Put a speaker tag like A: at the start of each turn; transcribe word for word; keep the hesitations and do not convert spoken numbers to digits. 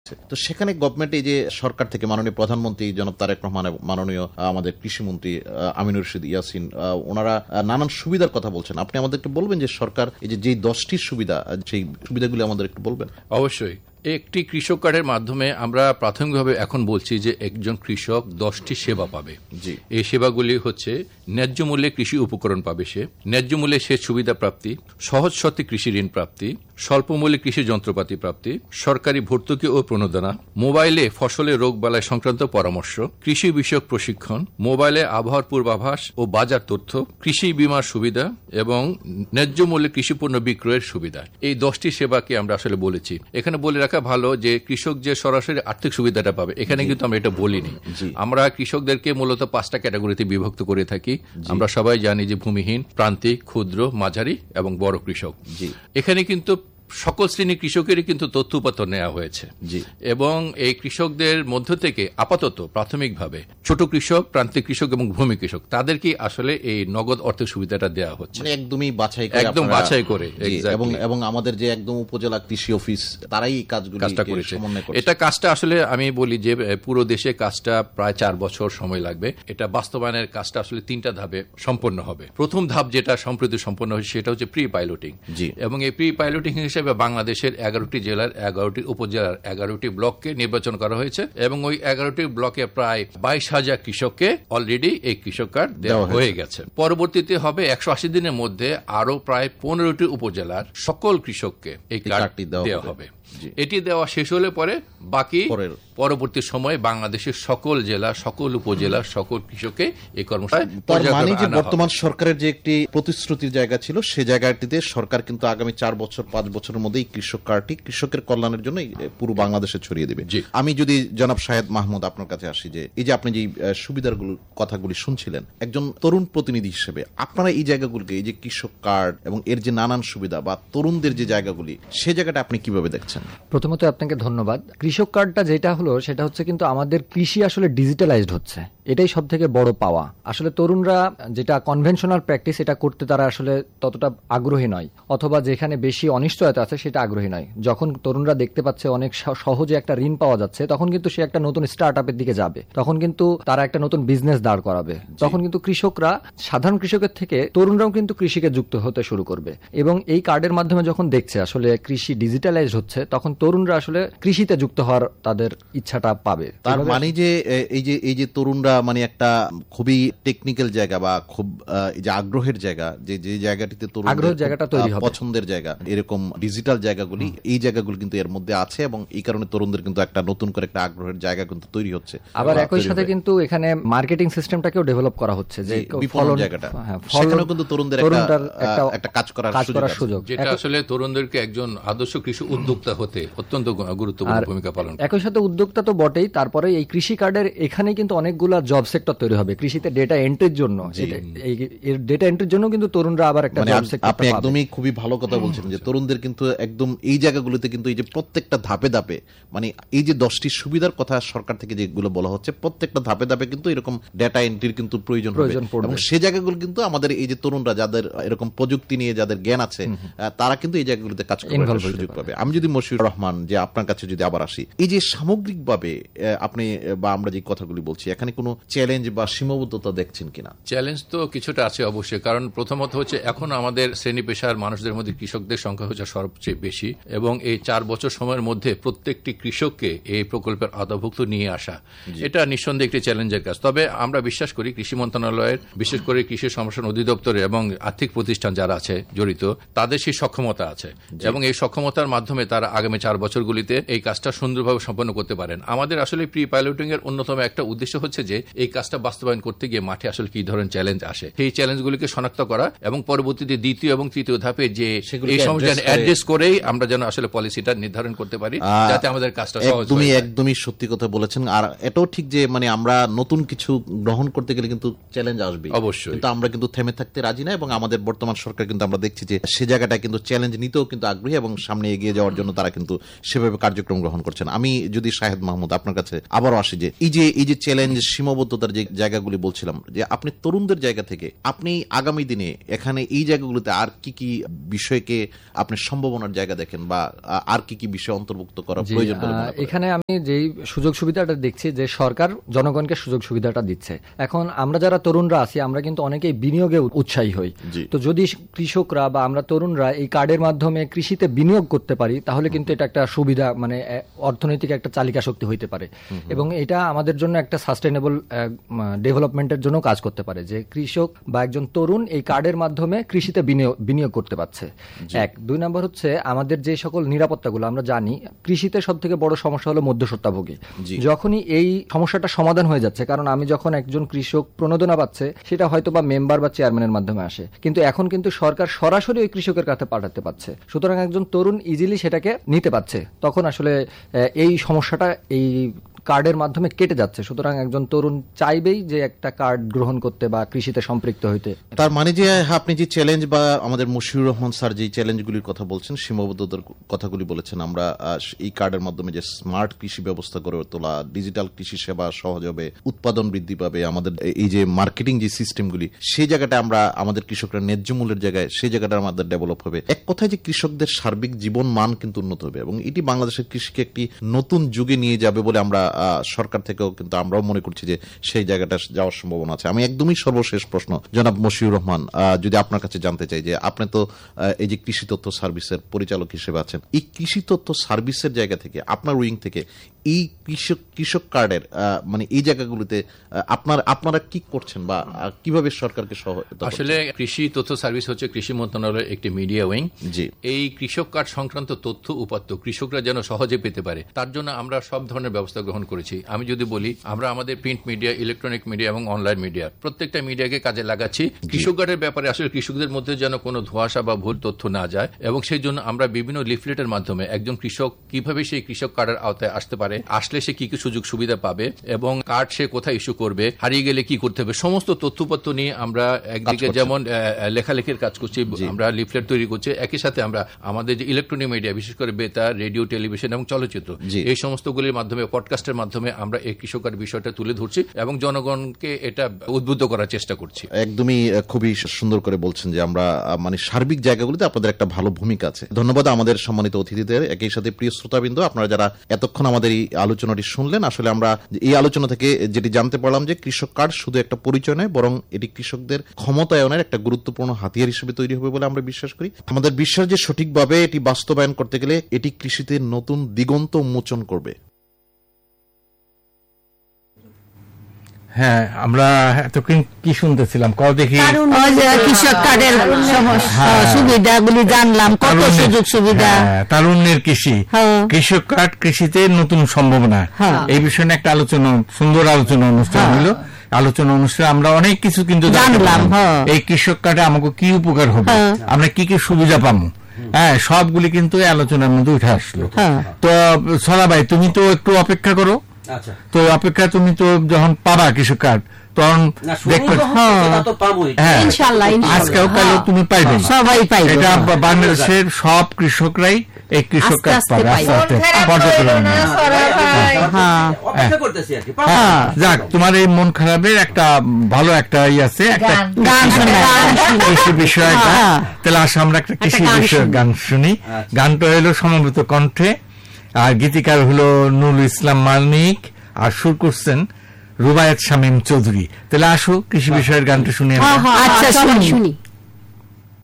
A: তো সেখানে গভর্নমেন্ট এই যে সরকার থেকে মাননীয় প্রধানমন্ত্রী জনাব তারেক রহমান, মাননীয় আমাদের কৃষিমন্ত্রী আমিনুর রশিদ ইয়াসিন, ওনারা নানান সুবিধার কথা বলছেন। আপনি আমাদেরকে বলবেন যে সরকার এই যে যেই দশটি সুবিধা, সেই সুবিধাগুলি আমাদের একটু বলবেন।
B: অবশ্যই। একটি কৃষক কার্ডের মাধ্যমে আমরা প্রাথমিকভাবে এখন বলছি যে একজন কৃষক দশটি সেবা পাবে।
A: জি।
B: এই সেবাগুলি হচ্ছে ন্যায্য মূল্যে কৃষি উপকরণ পাবে সে, ন্যায্য মূল্যে সেচ সুবিধা প্রাপ্তি, সহজ শর্তে কৃষি ঋণ প্রাপ্তি, স্বল্প মূল্যে কৃষি যন্ত্রপাতি প্রাপ্তি, সরকারি ভর্তুকি ও প্রণোদনা, মোবাইলে ফসলের রোগ বালাই সংক্রান্ত পরামর্শ, কৃষি বিষয়ক প্রশিক্ষণ, মোবাইলে আবহাওয়ার পূর্বাভাস ও বাজার তথ্য, কৃষি বীমার সুবিধা এবং ন্যায্য মূল্যে কৃষিপণ্য বিক্রয়ের সুবিধা। এই দশটি সেবাকে আমরা আসলে বলেছি। এখানে বলে রাখা ভালো যে কৃষক যে সরাসরি আর্থিক সুবিধাটা পাবে, এখানে কিন্তু আমরা এটা বলিনি। আমরা কৃষকদেরকে মূলত পাঁচটা ক্যাটাগরিতে বিভক্ত করে থাকি। আমরা সবাই জানি যে ভূমিহীন, প্রান্তিক, ক্ষুদ্র, মাঝারি এবং বড় কৃষক। এখানে কিন্তু সকল শ্রেণীর কৃষকেরই কিন্তু তথ্য উপাত্ত নেওয়া হয়েছে এবং এই কৃষকদের মধ্য থেকে আপাতত প্রাথমিকভাবে ছোট কৃষক, প্রান্তিক কৃষক এবং ভূমি কৃষক তাদেরকে আসলে এই নগদ অর্থের সুবিধাটা দেওয়া হচ্ছে,
A: মানে একদমই বাছাই করে,
B: একদম বাছাই করে।
A: এবং এবং আমাদের যে একদম উপজেলা কৃষি অফিস তারাই কাজগুলো
B: কাজটা করেছে। এটা কাজটা আসলে আমি বলি যে পুরো দেশে কাজটা প্রায় চার বছর সময় লাগবে। এটা বাস্তবায়নের কাজটা আসলে তিনটা ধাপে সম্পন্ন হবে। প্রথম ধাপ যেটা সম্প্রতি সম্পন্ন হয়েছে সেটা হচ্ছে প্রি পাইলটিং, এবং এই প্রি পাইলটিং হিসেবে বাংলাদেশের এগারোটি জেলার এগারোটি উপজেলার এগারোটি ব্লককে নির্বাচন করা হয়েছে এবং ওই এগারোটি ব্লকে প্রায় বাইশ হাজার কৃষককে অলরেডি এই কৃষক কার্ড দেওয়া হয়ে গেছে। পরবর্তীতে হবে একশো আশি দিনের মধ্যে আরো প্রায় পনেরোটি উপজেলার সকল কৃষককে এই কার্ডটি দেওয়া হবে। এটি দেওয়া শেষ হলে পরে বাকি পরবর্তী সময়ে বাংলাদেশের সকল জেলা, সকল উপজেলা, সকল কৃষককে এই কর্মসূচি।
A: মানে যে বর্তমান সরকারের যে একটি প্রতিশ্রুতির জায়গা ছিল, সে জায়গাটিতে সরকার কিন্তু আগামী চার বছর পাঁচ বছরের মধ্যেই কৃষক কার্ডটি কৃষকের কল্যাণের জন্য পুরো বাংলাদেশে ছড়িয়ে দেবে। আমি যদি জনাব শাহেদ মাহমুদ আপনার কাছে আসি, যে এই যে আপনি যে সুবিধাগুলো কথাগুলি শুনছিলেন, একজন তরুণ প্রতিনিধি হিসেবে আপনারা এই জায়গাগুলোকে, এই যে কৃষক কার্ড এবং এর যে নানান সুবিধা বা তরুণদের যে জায়গাগুলি, সে জায়গাটা আপনি কিভাবে দেখছেন?
C: প্রথমত আপনাকে ধন্যবাদ। কৃষক কার্ডটা যেটা হলো সেটা হচ্ছে কিন্তু আমাদের কৃষি আসলে ডিজিটালাইজড হচ্ছে, এটাই সব থেকে বড় পাওয়া। আসলে তরুণরা যেটা কনভেনশনাল প্র্যাকটিস, এটা করতে তারা আসলে ততটা আগ্রহী নয়, অথবা যেখানে বেশি অনিশ্চয়তা আছে সেটা আগ্রহী নয়। যখন তরুণরা দেখতে পাচ্ছে অনেক সহজে একটা ঋণ পাওয়া যাচ্ছে, তখন কিন্তু সে একটা নতুন স্টার্ট আপের দিকে যাবে, তখন কিন্তু তারা একটা নতুন বিজনেস দাঁড় করাবে। তখন কিন্তু কৃষকরা, সাধারণ কৃষকের থেকে তরুণরাও কিন্তু কৃষিকে যুক্ত হতে শুরু করবে। এবং এই কার্ডের মাধ্যমে যখন দেখছে আসলে কৃষি ডিজিটালাইজড হচ্ছে, তখন তরুণরা আসলে কৃষিতে যুক্ত হওয়ার তাদের ইচ্ছাটা পাবে।
A: তার মানে যে এই যে এই যে তরুণরা মানে একটা খুবই টেকনিক্যাল জায়গা বা খুব এই যে আগ্রহের জায়গা, যে যে জায়গাটিতে
C: আগ্রহের জায়গাটা তৈরি হবে,
A: পছন্দের জায়গা, এরকম ডিজিটাল জায়গাগুলি, এই জায়গাগুলো কিন্তু এর মধ্যে আছে এবং এই কারণে তরুণদের কিন্তু একটা নতুন করে একটা আগ্রহের জায়গা কিন্তু তৈরি হচ্ছে।
C: আবার একই সাথে কিন্তু এখানে মার্কেটিং সিস্টেমটাকেও ডেভেলপ করা হচ্ছে, যে
A: ফলন জায়গাটা, সেখানেও কিন্তু তরুণদের একটা একটা কাজ করার সুযোগ,
B: যেটা আসলে তরুণদেরকে একজন আদর্শ কৃষি উদ্যোক্তা হতে অত্যন্ত গুরুত্বপূর্ণ ভূমিকা পালন করে।
C: একই সাথে উদ্যোক্তা তো বটেই, তারপরে এই কৃষি কার্ডের এখানে কিন্তু অনেকগুলা জব সেক্টর তৈরি হবে কৃষিতে ডেটা এন্ট্রির জন্য। এই ডেটা এন্ট্রির জন্য কিন্তু তরুণরা আবার একটা জব সেক্টর পাবে।
A: আপনি একদমই খুবই ভালো কথা বলছেন যে তরুণদের কিন্তু একদম এই জায়গাগুলোতে কিন্তু এই যে প্রত্যেকটা ধাপে ধাপে, মানে এই যে দশটি সুবিধার কথা সরকার থেকে যেগুলো বলা হচ্ছে, প্রত্যেকটা ধাপে ধাপে কিন্তু এরকম ডেটা এন্ট্রির কিন্তু প্রয়োজন হবে এবং সে জায়গাগুলো কিন্তু আমাদের এই যে তরুণরা যাদের এরকম প্রযুক্তি নিয়ে যাদের জ্ঞান আছে, তারা কিন্তু এই জায়গাগুলোতে কাজ করার সুযোগ পাবে। আমি যদি মশিউর রহমান যে আপনার কাছে যদি আবার আসি, এই যে সামগ্রিকভাবে আপনি বা আমরা যে কথাগুলি বলছি, এখানে কোনো চ্যালেঞ্জ বা সীমাবদ্ধতা দেখছেন কিনা?
B: চ্যালেঞ্জ তো কিছুটা আছে অবশ্যই, কারণ প্রথমত হচ্ছে এখন আমাদের শ্রেণী পেশার মানুষদের মধ্যে কৃষকদের সংখ্যা হচ্ছে সবচেয়ে বেশি এবং এই চার বছর সময়ের মধ্যে প্রত্যেকটি কৃষককে এই প্রকল্পের আওতাভুক্ত নিয়ে আসা, এটা নিঃসন্দেহে একটি চ্যালেঞ্জের কাজ। তবে আমরা বিশ্বাস করি কৃষি মন্ত্রণালয়ের, বিশেষ করে কৃষি সম্প্রসারণ অধিদপ্তরে এবং আর্থিক প্রতিষ্ঠান যারা আছে জড়িত, তাদের সেই সক্ষমতা আছে এবং এই সক্ষমতার মাধ্যমে তারা আগামী চার বছরগুলিতে এই কাজটা সুন্দরভাবে সম্পন্ন করতে পারেন। আমাদের আসলে প্রি পাইলটিং এর অন্যতম একটা উদ্দেশ্য হচ্ছে যে এই কাজটা বাস্তবায়ন করতে গিয়ে মাঠে আসলে কি ধরনের চ্যালেঞ্জ আসে, সেই চ্যালেঞ্জগুলিকে শনাক্ত করা এবং পরবর্তীতে দ্বিতীয় এবং তৃতীয় ধাপে যে এই সমস্যা অ্যাড্রেস করেই আমরা যেন আসলে পলিসিটা নির্ধারণ করতে পারি, যাতে আমাদের কাজটা সহজ হয়।
A: তুমি একদমই সত্যি কথা বলেছেন। আর এটাও ঠিক যে মানে আমরা নতুন কিছু গ্রহণ করতে গেলে কিন্তু চ্যালেঞ্জ আসবে অবশ্যই, কিন্তু আমরা কিন্তু থেমে থাকতে রাজি না এবং আমাদের বর্তমান সরকার কিন্তু আমরা দেখছি যে সে জায়গাটা কিন্তু চ্যালেঞ্জ নিতেও কিন্তু আগ্রহী এবং সামনে এগিয়ে যাওয়ার জন্য তারা কিন্তু সেভাবে কার্যক্রম গ্রহণ করছেন। আমি যদি শাহেদ মাহমুদ আপনার কাছে আবারও আসি, যে এই যে এই যে চ্যালেঞ্জ, সীমাবদ্ধতা সীমাবদ্ধতার যে জায়গাগুলি বলছিলাম, যে আপনি তরুণদের জায়গা থেকে আপনি আগামী দিনে এখানে এই জায়গাগুলোতে আর কি কি বিষয়কে আপনি সম্ভাবনার জায়গা দেখেন বা আর কি কি বিষয় অন্তর্ভুক্ত করা প্রয়োজন বলে মনে করেন?
C: এখানে আমি যেই সুযোগ সুবিধাটা দেখছি যে সরকার জনগণকে সুযোগ সুবিধাটা দিচ্ছে। এখন আমরা যারা তরুণরা আছি আমরা কিন্তু অনেকেই বিনিয়োগে উৎসাহী হই। তো যদি কৃষকরা বা আমরা তরুণরা এই কার্ডের মাধ্যমে কৃষিতে বিনিয়োগ করতে পারি তাহলে কিন্তু এটা একটা সুবিধা, মানে অর্থনৈতিক একটা চালিকা শক্তি হইতে পারে এবং এটা আমাদের জন্য একটা সাস্টেনেবল ডেভেলপমেন্টের জন্য কাজ করতে পারে যে কৃষক বা একজন তরুণ এই কার্ডের মাধ্যমে কৃষিতে বিনিয়োগ করতে পারছে। এক দুই নম্বর হচ্ছে আমাদের যে সকল নিরাপত্তাগুলো আমরা জানি কৃষিতে সব থেকে বড় সমস্যা হলো মধ্যস্বত্বভোগী। যখনই এই সমস্যাটা সমাধান হয়ে যাচ্ছে, কারণ আমি যখন একজন কৃষক প্রণোদনা পাচ্ছে সেটা হয়তো বা মেম্বার বা চেয়ারম্যানের মাধ্যমে আসে, কিন্তু এখন কিন্তু সরকার সরাসরি ওই কৃষকের কাছে পাঠাতে পারছে, সুতরাং একজন তরুণ ইজিলি সেটাকে নিতে পারছে। তখন আসলে এই সমস্যাটা এই কার্ডের মাধ্যমে কেটে যাচ্ছে। সুতরাং একজন তরুণ চাইবেই যে একটা কার্ড গ্রহণ করতে বা কৃষিতে সম্পৃক্ত হইতে।
A: তার মানে যে আপনি যে চ্যালেঞ্জ বা আমাদের মশিউর রহমান স্যার যে চ্যালেঞ্জগুলির কথা বলছেন, সীমাবদ্ধতার কথাগুলি বলেছেন, আমরা এই কার্ডের মাধ্যমে যে স্মার্ট কৃষি ব্যবস্থা গড়ে তোলা, ডিজিটাল কৃষি সেবা সহজ হবে, উৎপাদন বৃদ্ধি পাবে, আমাদের এই যে মার্কেটিং যে সিস্টেমগুলি সেই জায়গাটা আমরা আমাদের কৃষকরা ন্যায্য মূল্যের জায়গায় সেই জায়গাটা আমাদের ডেভেলপ হবে। এক কথায় যে কৃষকদের সার্বিক জীবন মান কিন্তু উন্নত হবে এবং এটি বাংলাদেশের কৃষিকে একটি নতুন যুগে নিয়ে যাবে বলে আমরা সরকার থেকেও কিন্তু আমরাও মনে করছি যে সেই জায়গাটা যাওয়ার সম্ভাবনা আছে। আমি একদমই সর্বশেষ প্রশ্ন জনাব মশিউর রহমান, যদি আপনার কাছে জানতে চাই যে আপনি তো এই যে কৃষি তথ্য সার্ভিসের পরিচালক হিসেবে আছেন, এই কৃষি তথ্য সার্ভিসের জায়গা থেকে আপনার উইং থেকে এই কৃষক কৃষক কার্ডের মানে এই জায়গাগুলোতে আপনার আপনারা কি করছেন বা কিভাবে সরকারকে সহায়তা?
B: আসলে কৃষি তথ্য সার্ভিস হচ্ছে কৃষি মন্ত্রণালয়ের একটি মিডিয়া উইং।
A: জি,
B: এই কৃষক কার্ড সংক্রান্ত তথ্য উপাত্ত কৃষকরা যেন সহজে পেতে পারে তার জন্য আমরা সব ধরনের ব্যবস্থা গ্রহণ করেছি। আমি যদি বলি, আমরা আমাদের প্রিন্ট মিডিয়া, ইলেকট্রনিক মিডিয়া এবং অনলাইন মিডিয়া প্রত্যেকটা মিডিয়াকে কাজে লাগাচ্ছি কৃষক কার্ডের ব্যাপারে। আসলে কৃষকদের মধ্যে যেন কোনো ধোঁয়াশা বা ভুল তথ্য না যায় এবং সেই জন্য আমরা বিভিন্ন লিফলেটের মাধ্যমে একজন কৃষক কিভাবে সেই কৃষক কার্ডের আওতায় আসতে পারে, আসলে সে কি কি সুযোগ সুবিধা পাবে এবং কার্ড সে কোথায় ইস্যু করবে, হারিয়ে গেলে কি করতে হবে, সমস্ত তথ্যপত্র নিয়ে আমরা একদিকে যেমন লেখালেখির কাজ করছি, আমরা লিফলেট তৈরি করছি, একই সাথে আমরা আমাদের যে ইলেকট্রনিক মিডিয়া বিশেষ করে বেতার, রেডিও, টেলিভিশন এবং চলচ্চিত্র এই সমস্তগুলির মাধ্যমে, পডকাস্টের মাধ্যমে আমরা এই কৃষক কার্ড বিষয়টা তুলে ধরছি এবং জনগণকে এটা উদ্বুদ্ধ করার চেষ্টা করছি।
A: একদমই খুবই সুন্দর করে বলছেন যে আমরা মানে সার্বিক জায়গাগুলোতে আপনাদের একটা ভালো ভূমিকা আছে। ধন্যবাদ আমাদের সম্মানিত অতিথিদের। একই সাথে প্রিয় শ্রোতাবৃন্দ, আপনারা যারা এতক্ষণ আমাদের এই আলোচনাটি শুনলেন, আসলে আমরা এই আলোচনা থেকে যেটি জানতে পারলাম যে কৃষক কার্ড শুধু একটা পরিচয় নয়, বরং এটি কৃষকদের ক্ষমতায়নের একটা গুরুত্বপূর্ণ হাতিয়ার হিসেবে তৈরি হবে বলে আমরা বিশ্বাস করি। আমাদের বিশ্বাস যে সঠিকভাবে এটি বাস্তবায়ন করতে গেলে এটি কৃষিতে নতুন দিগন্ত উন্মোচন করবে।
D: হ্যাঁ, আমরা এতক্ষণ কি শুনতেছিলাম কও দেখি,
E: কৃষক কার্ডের সুবিধাগুলি জানলাম, কত সুযোগ সুবিধা,
D: তারুণ্যের কৃষি, কৃষক কার্ড কৃষিতে নতুন সম্ভাবনা, এই বিষয়ে একটা আলোচনা, সুন্দর আলোচনা অনুষ্ঠান হলো। আলোচনা অনুষ্ঠানে আমরা অনেক কিছু কিন্তু জানলাম। এই কৃষক কার্ডে আমাকে কি উপকার হবে, আমরা কি কি সুবিধা পাবো, হ্যাঁ, সবগুলি কিন্তু এই আলোচনার মধ্যে উঠে আসলো। তো সলা ভাই, তুমি তো একটু অপেক্ষা করো। তো অপেক্ষা, তুমি তো যখন পাবা কৃষক কার্ড তখন দেখবে, আজকেও কালও তুমি পাইবে, সবাই পাইবে। এটা বাংলাদেশের সব কৃষকরাই এই কৃষক কার্ড পাবে আস্তে আস্তে পর্যায়ক্রমে। যাক, তোমার এই মন খারাপের একটা ভালো একটা ই আছে, একটা কৃষি বিষয়। তাহলে আসলে আমরা একটা কৃষি বিষয়ক গান শুনি। গানটা হলো সমবেত কণ্ঠে, আর গীতিকার হলো নুরুল ইসলাম মানিক, আর সুর করছেন রুবায়েত শামীম চৌধুরী। তাহলে আসো কৃষি বিষয়ের গানটা শুনি।
E: আচ্ছা, শুনি।